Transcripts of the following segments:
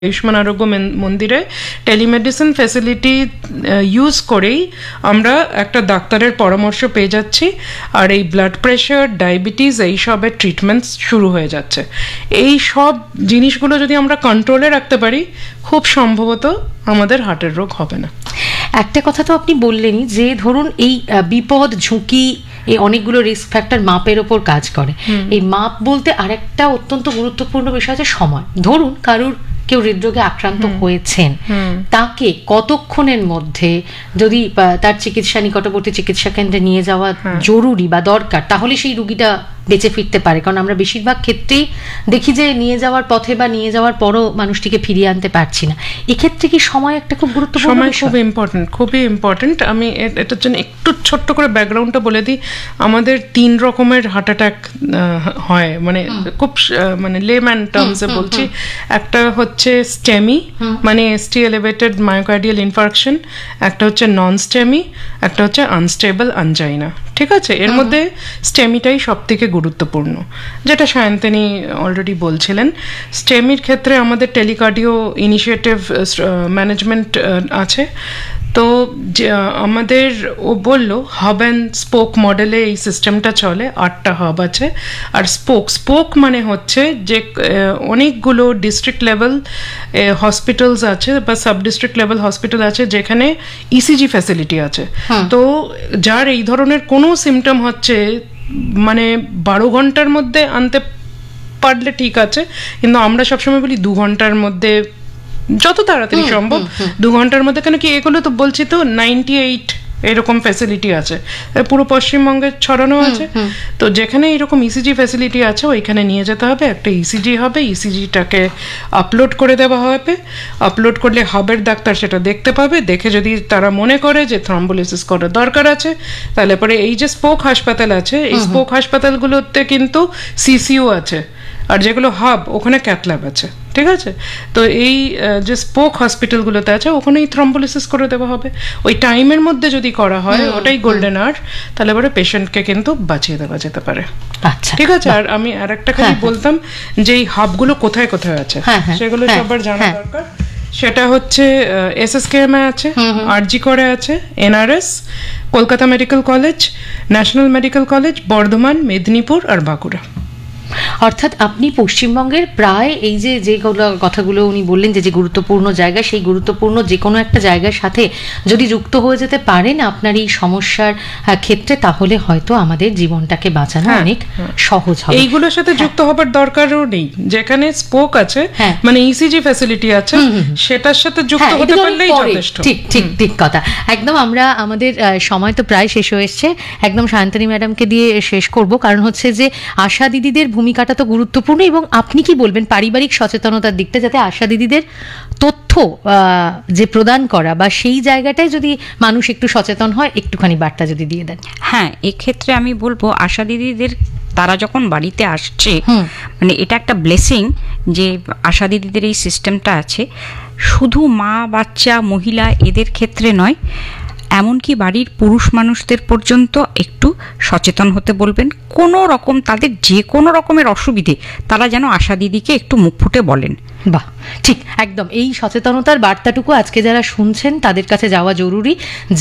আয়ুষ্মান আরোগ্য মন্দিরে telemedicine facility use করেই আমরা একটা ডাক্তারের পরামর্শ পেয়ে যাচ্ছি, আর এই ব্লাড প্রেশার, ডায়াবেটিস এইসবের ট্রিটমেন্ট শুরু হয়ে যাচ্ছে। এই সব জিনিসগুলো যদি আমরা কন্ট্রোলে রাখতে পারি, খুব সম্ভবত আমাদের হার্টের রোগ হবে না। একটা কথা তো আপনি বললেনই যে ধরুন এই বিপদ ঝুঁকি এই অনেকগুলো রিস্ক ফ্যাক্টর মাপের ওপর কাজ করে। এই মাপ বলতে আরেকটা অত্যন্ত গুরুত্বপূর্ণ বিষয় হচ্ছে সময়। ধরুন কারুর কেউ হৃদরোগে আক্রান্ত হয়েছেন, তাকে কতক্ষণের মধ্যে যদি তার চিকিৎসা নিকটবর্তী চিকিৎসা কেন্দ্রে নিয়ে যাওয়া জরুরি বা দরকার, তাহলে সেই রুগীটা বেঁচে ফিরতে পারে। কারণ আমরা বেশিরভাগ ক্ষেত্রেই দেখি যে নিয়ে যাওয়ার পথে বা নিয়ে যাওয়ার পরও মানুষটিকে ফিরিয়ে আনতে পারছি না। এক্ষেত্রে কি সময় একটা খুব গুরুত্বপূর্ণ, সময় খুব ইম্পর্টেন্ট, খুবই ইম্পর্টেন্ট। আমি এটার জন্য একটু ছোট্ট করে ব্যাকগ্রাউন্ডটা বলে দিই। আমাদের 3 রকমের হার্ট অ্যাটাক হয়, মানে খুব মানে লেম্যান টার্মসে বলছি। একটা হচ্ছে স্টেমি, মানে এসটি এলিভেটেড মায়োকার্ডিয়াল ইনফার্কশন, একটা হচ্ছে নন স্টেমি, একটা হচ্ছে আনস্টেবল আনজাইনা। ঠিক আছে, এর মধ্যে স্টেমিটাই সব থেকে গুরুত্বপূর্ণ, যেটা সায়ন্তনী অলরেডি বলছিলেন। স্টেমির ক্ষেত্রে আমাদের টেলিকার্ডিও ইনিশিয়েটিভ ম্যানেজমেন্ট আছে। তো আমাদের ও বললো হাব অ্যান্ড স্পোক মডেলে এই সিস্টেমটা চলে। 8টা হাব আছে। আর স্পোক মানে হচ্ছে যে অনেকগুলো ডিস্ট্রিক্ট লেভেল হসপিটালস আছে বা সাব ডিস্ট্রিক্ট লেভেল হসপিটাল আছে যেখানে ইসিজি ফ্যাসিলিটি আছে। তো যার এই ধরনের কোনো সিমটম হচ্ছে, মানে 12 ঘন্টার মধ্যে আনতে পারলে ঠিক আছে, কিন্তু আমরা সবসময় বলি 2 ঘন্টার মধ্যে, যত তাড়াতাড়ি সম্ভব 2 ঘন্টার মধ্যে। কেন কি এগুলো তো বলছি তো 98 এরকম ফ্যাসিলিটি আছে, পুরো পশ্চিমবঙ্গে ছড়ানো আছে। তো যেখানে এরকম ইসিজি ফ্যাসিলিটি আছে ওইখানে নিয়ে যেতে হবে। একটা ইসিজি হবে, ইসিজিটাকে আপলোড করে দেওয়া হবে। আপলোড করলে হাবের ডাক্তার সেটা দেখতে পাবে। দেখে যদি তারা মনে করে যে থ্রম্বোলিসিস করার দরকার আছে, তাহলে পরে এই যে স্পোক হাসপাতাল আছে, এই স্পোক হাসপাতালগুলোতে কিন্তু সিসিইউ আছে, আর যেগুলো হাব ওখানে ক্যাথল্যাব আছে। ঠিক আছে, তো এই যে স্পোক হসপিটালগুলোতে আছে ওখানেই থ্রম্বোলিসিস করে দেওয়া হবে। ওই টাইমের মধ্যে যদি করা হয়, ওটাই গোল্ডেন আওয়ার, তাহলে পরে পেশেন্টকে কিন্তু বাঁচিয়ে দেওয়া যেতে পারে। আচ্ছা, ঠিক আছে। আর আমি আর একটা খালি বলতাম যে এই হাবগুলো কোথায় কোথায় আছে সেগুলো সবার জানা দরকার। সেটা হচ্ছে এসএসকেএম এ আছে, আরজি করে আছে, NRS, Kolkata medical college, national medical college, Bardhaman, Medinipur আর বাঁকুড়া। অর্থাৎ আপনি পশ্চিমবঙ্গের প্রায় এই যে কথাগুলো উনি বললেন যে গুরুত্বপূর্ণ জায়গা, সেই গুরুত্বপূর্ণ যে কোনো একটা জায়গার সাথে যদি যুক্ত হয়ে যেতে পারেন আপনার এই সমস্যার ক্ষেত্রে, তাহলে হয়তো আমাদের জীবনটাকে বাঁচানো অনেক সহজ হবে। এইগুলোর সাথে যুক্ত হবার দরকারও নেই। যেখানে স্পোক আছে, মানে ইসিজি ফ্যাসিলিটি আছে, সেটার সাথে যুক্ত হতে পারলেই যথেষ্ট। ঠিক ঠিক ঠিক কথা, একদম। আমরা আমাদের সময় তো প্রায় শেষ হয়ে এসছে, একদম সায়ন্তনী ম্যাডামকে দিয়ে শেষ করব। কারণ হচ্ছে যে আশা দিদিদের ভূমিকাটা তো গুরুত্বপূর্ণ, এবং আপনি কি বলবেন পারিবারিক সচেতনতার দিকটা, যাতে আশা দিদিদের তথ্য যে প্রদান করা বা সেই জায়গাটায় যদি মানুষ একটু সচেতন হয়, একটুখানি বার্তা যদি দিয়ে দেন। হ্যাঁ, এক্ষেত্রে আমি বলবো আশা দিদিদের, তারা যখন বাড়িতে আসছে, মানে এটা একটা ব্লেসিং যে আশা দিদিদের এই সিস্টেমটা আছে। শুধু মা, বাচ্চা, মহিলা এদের ক্ষেত্রে নয়, এমনকি বাড়ির পুরুষ মানুষদের পর্যন্ত একটু সচেতন হতে বলবেন। কোনো রকম তাদের যে কোনো রকমের অসুবিধে তারা যেন আশা দিদিকে একটু মুখ ফুটে বলেন। বাহ, ঠিক, একদম। এই সচেতনতার বার্তাটুকু আজকে যারা শুনছেন তাদের কাছে যাওয়া জরুরি,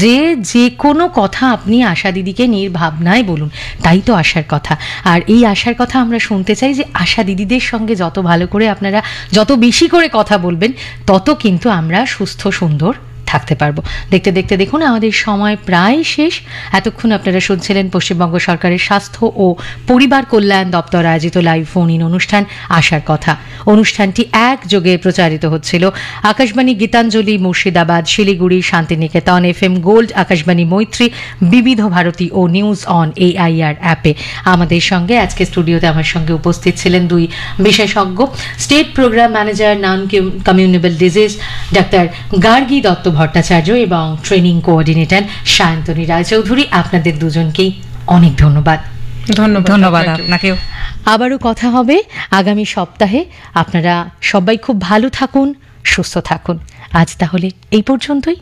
যে কোনো কথা আপনি আশা দিদিকে নির্ভাবনায় বলুন, তাই তো আশার কথা। আর এই আশার কথা আমরা শুনতে চাই যে আশা দিদিদের সঙ্গে যত ভালো করে আপনারা, যত বেশি করে কথা বলবেন, তত কিন্তু আমরা সুস্থ সুন্দর থাকতে পারবো। দেখতে দেখতে দেখুন আমাদের সময় প্রায় শেষ। এতক্ষণ আপনারা শুনছিলেন পশ্চিমবঙ্গ সরকারের স্বাস্থ্য ও পরিবার কল্যাণ দপ্তর আয়োজিত লাইভ ফোন ইন অনুষ্ঠান আশার কথা। অনুষ্ঠানটি একযোগে প্রচারিত হচ্ছিল আকাশবাণী গীতাঞ্জলি মুর্শিদাবাদ, শিলিগুড়ি, শান্তিনিকেতন, FM গোল্ড, আকাশবাণী মৈত্রী, বিবিধ ভারতী ও নিউজ অন AIR অ্যাপে। আমাদের সঙ্গে আজকে স্টুডিওতে আমার সঙ্গে উপস্থিত ছিলেন 2 বিশেষজ্ঞ, state programme manager non communicable disease doctor Gargi Dutta Bhattacharya এবং ট্রেনিং কোঅর্ডিনেটর সায়ন্তনী রায়চৌধুরী। আপনাদের দুজনকেই অনেক ধন্যবাদ। ধন্যবাদ আপনাকেও। আবারও কথা হবে আগামী সপ্তাহে। আপনারা সবাই খুব ভালো থাকুন, সুস্থ থাকুন। আজ তাহলে এই পর্যন্তই।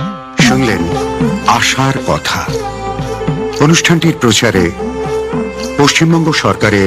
শুনলেন আশার কথা। অনুষ্ঠানটির প্রচারে পশ্চিমবঙ্গ সরকারের